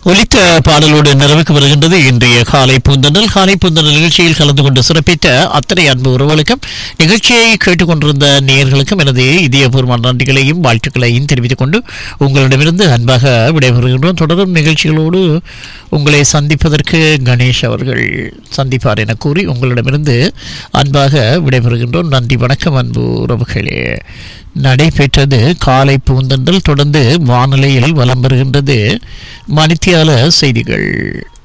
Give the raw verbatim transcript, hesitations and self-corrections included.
ஒலித்த பாடலோடு நிறைவுக்கு வருகின்றது இன்றைய காலை பூந்தனல். காலை பூந்தனல் நிகழ்ச்சியில் கலந்து கொண்டு சிறப்பித்த அத்தனை அன்பு உறவுகளுக்கும் நிகழ்ச்சியை கேட்டுக்கொண்டிருந்த நேயர்களுக்கும் எனது இதயபூர்வமான நன்றிகளையும் வாழ்த்துக்களையும் தெரிவித்துக் கொண்டு உங்களிடமிருந்து அன்பாக விடைபெறுகின்றோம். தொடரும் நிகழ்ச்சிகளோடு உங்களை சந்திப்பதற்கு கணேஷ் அவர்கள் சந்திப்பார் என கூறி உங்களிடமிருந்து அன்பாக விடைபெறுகின்றோம். நன்றி, வணக்கம் அன்பு உறவுகளே. நடைபெற்றது காலை பூந்தன்றல். தொடர்ந்து வானிலையில் வலம் வருகின்றது மணித்தியால செய்திகள்.